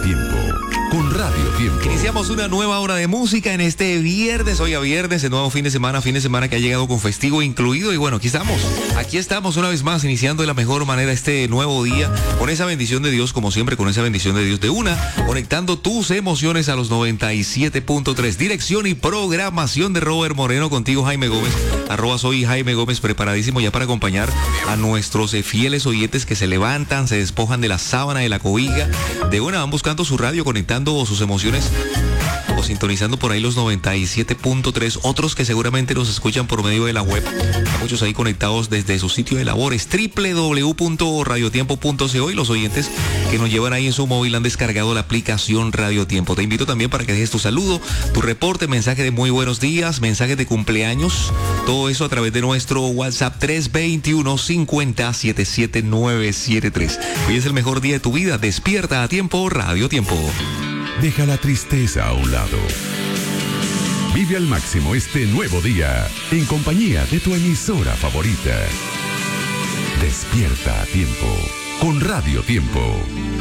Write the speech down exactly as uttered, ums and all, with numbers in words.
Tiempo, con Radio Tiempo. Iniciamos una nueva hora de música en este viernes, hoy a viernes, el nuevo fin de semana, fin de semana que ha llegado con festivo incluido. Y bueno, aquí estamos, aquí estamos una vez más, iniciando de la mejor manera este nuevo día, con esa bendición de Dios, como siempre, con esa bendición de Dios de una, conectando tus emociones a los noventa y siete punto tres. Dirección y programación de Robert Moreno, contigo Jaime Gómez, arroba soy Jaime Gómez, preparadísimo ya para acompañar a nuestros eh, fieles oyentes que se levantan, se despojan de la sábana, de la cobija, de una van buscando su radio, conectando sus emociones o sintonizando por ahí los noventa y siete punto tres, otros que seguramente nos escuchan por medio de la web, hay muchos ahí conectados desde su sitio de labores, doble u doble u doble u punto radio tiempo punto co, y los oyentes que nos llevan ahí en su móvil han descargado la aplicación Radio Tiempo. Te invito también para que dejes tu saludo, tu reporte, mensaje de muy buenos días, mensaje de cumpleaños, todo eso a través de nuestro WhatsApp tres dos uno, cinco cero, siete siete nueve siete tres. Hoy es el mejor día de tu vida, despierta a tiempo, Radio Tiempo. Deja la tristeza a un lado. Vive al máximo este nuevo día en compañía de tu emisora favorita. Despierta a tiempo con Radio Tiempo.